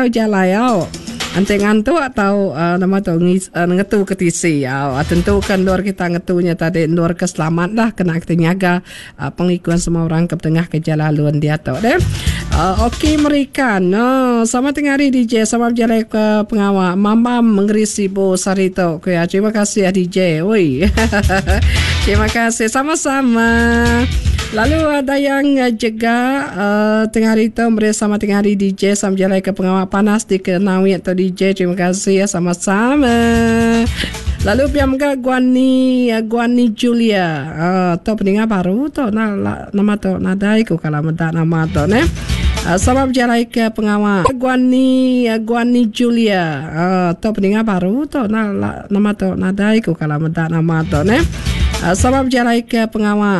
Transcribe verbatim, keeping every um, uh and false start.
atau jalayau. Ante ngantu atau uh, nama tu ngis, uh, ngetu ke tisi ya. Uh, tentu kan luar kita ngetunya tadi luar keselamat dah kena kita nyaga uh, pengikuan semua orang ke tengah ke jalaluan dia tu deh. Uh, Okey mereka no sama tengah hari D J sama berjalan ke pengawal Mama mengerisi bo sarito ku ya. Terima kasih ya D J. Oi. Terima kasih sama-sama. Lalu ada yang juga uh, tengah hari itu bersama tengah hari D J sama jalan ke pengawal panas di Kenawi atau D J. Terima kasih ya sama-sama. Lalu biar juga Guani Guani Julia. Uh, tu pendengar baru tu na, nama tu nadai ku kalau mendak nama tu ne. Uh, sama berjalan ke pengawal Guani Guani Julia. Uh, tu pendengar baru tu na, nama tu nadai ku kalau mendak nama tu ne. Uh, sama berjalan ke pengawal